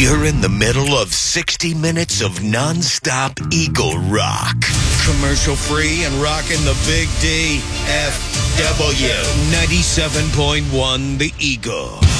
You're in the middle of 60 minutes of nonstop Eagle rock. Commercial free and rocking the Big D. FW 97.1 The Eagle.